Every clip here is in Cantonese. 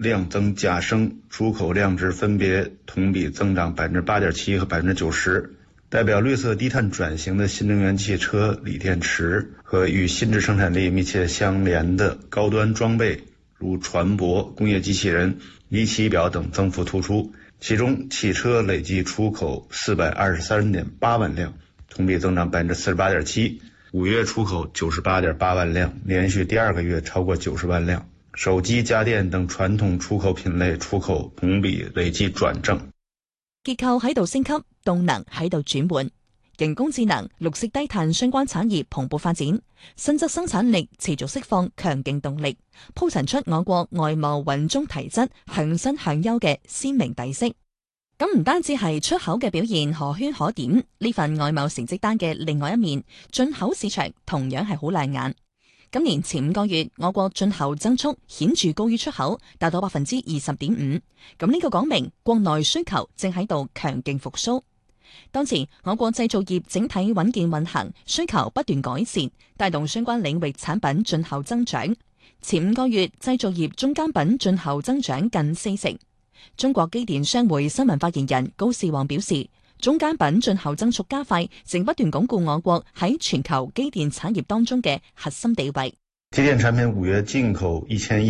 量增價升，出口量值分別同比增長 8.7% 和 90%。代表綠色低碳轉型的新能源汽車、鋰電池和與新質生產力密切相連的高端裝備，如船舶、工業機器人、儀器表等增幅突出。其中，汽車累計出口423.8萬輛，同比增長 48.7%。5月出口 98.8 萬輛，連續第二個月超過90萬輛。手機、家電等傳統出口品類出口同比累計轉正。 結構喺度升級，動能喺度轉換，人工智能、綠色低碳相關產業蓬勃發展，新質生產力持續釋放強勁動力，鋪陳出我國外貿穩中提質、向新向優嘅鮮明底色。咁唔單止係出口嘅表現可圈可點，呢份外貿成績單嘅另外一面，進口市場同樣係好亮眼。今年前5個月，我國進口增速顯著高於出口，達到 20.5%。咁呢個講明國內需求正喺度強勁復甦。當前我國製造業整體穩健運行，需求不斷改善，帶動相關領域產品進口增長。前5個月製造業中間品進口增長近40%。中國機電商會新聞發言人高士旺表示，中間品進口增速加快，正不斷鞏固我國喺全球機電產業當中嘅核心地位。 機電產品5月進口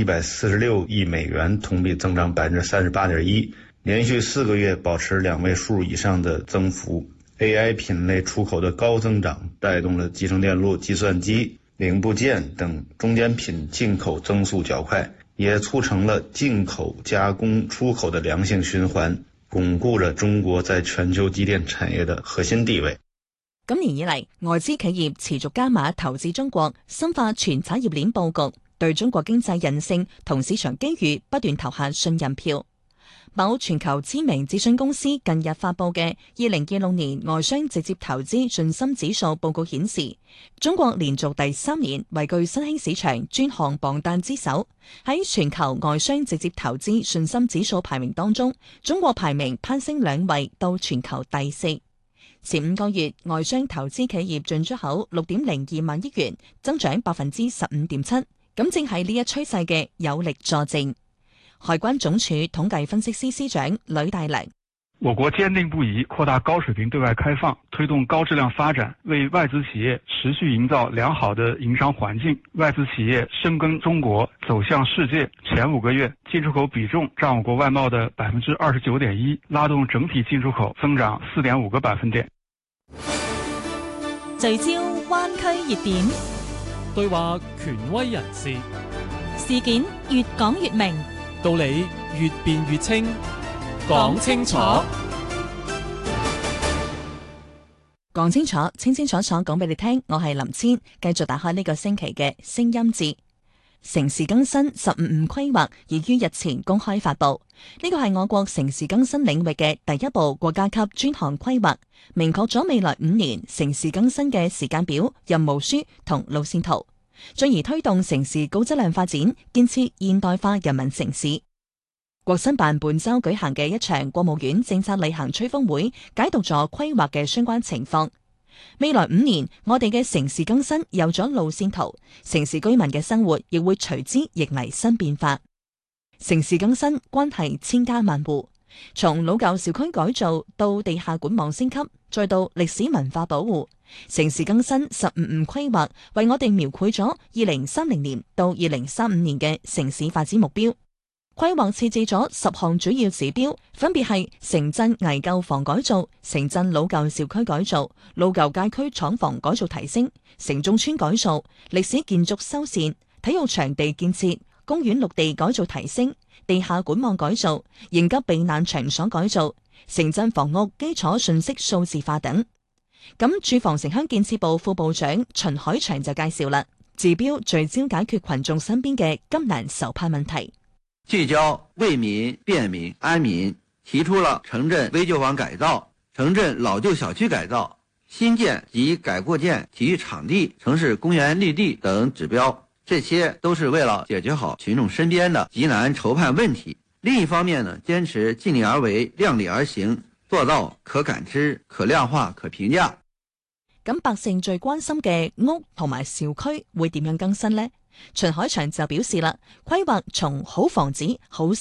1146億美元，同比增長 38.1%， 連續4個月保持2位數以上的增幅。AI 品類出口的高增長，帶動了集成電路、計算機、零部件等中間品進口增速較快，也促成了進口加工出口的良性循環，鞏固了中國在全球機電產業的核心地位。 今年以嚟，外資企業持續加碼投資中國，深化全產業鏈佈局，對中國經濟韌性同市場機遇不斷投下信任票。某全球知名諮詢公司近日發佈嘅2026年外商直接投資信心指數報告顯示，中國連續第3年位居新興市場專項榜單之首。喺全球外商直接投資信心指數排名當中，中國排名攀升2位到全球第4。前5個月外商投資企業進出口6.02萬億元，增長 15.7%， 咁正係呢一趨勢嘅有力佐證。海關總署統計分析師司長呂大良： 我國堅定不移擴大高水平對外開放，推動高質量發展，為外資企業持續營造良好的營商環境。外資企業深耕中國，走向世界。前5個月進出口比重佔我國外貿的 29.1%， 拉動整體進出口增長 4.5個百分點。 聚焦灣區熱點， 對話權威人士， 事件越講越明， 道理越辯越清，講清楚， 講清楚，清清楚楚講俾你聽。我係林千，繼續打開呢個星期嘅聲音節。城市更新15規劃已於日前公開發布，呢個係我國城市更新領域嘅第一部國家級專項規劃，明確咗未來5年城市更新嘅時間表、任務書同路線圖，進而推動城市高質量發展，建設現代化人民城市。國新辦本周舉行嘅一場國務院政策例行吹風會，解讀咗規劃嘅相關情況。未來5年，我哋嘅城市更新有咗路線圖，城市居民嘅生活亦會隨之迎嚟新變化。城市更新關係千家萬戶，從老舊小區改造到地下管網升級，再到歷史文化保護，城市更新15規劃為我哋描繪咗2030年到2035年嘅城市發展目標。規劃設置咗10項主要指標，分別係城鎮危舊房改造、城鎮老舊小區改造、老舊街區廠房改造提升、城中村改造、歷史建築修繕、體育場地建設、公園綠地改造提升、地下管網改造、應急避難場所改造、城鎮房屋基礎信息數字化等。咁住房城鄉建設部副部長秦海祥就介紹啦，指標聚焦解決群眾身邊嘅急難愁盼問題。 聚焦為民、便民、安民，提出了城鎮危舊房改造、城鎮老舊小區改造、新建及改擴建體育場地、城市公園綠地等指標，這些都是為了解決好群眾身邊的急難愁盼問題。另一方面呢，堅持盡力而為、量力而行，做到可感知、可量化、可評價。 咁百姓最關心嘅屋同埋小區會點樣更新呢？秦海祥就表示啦，規劃從好房子、好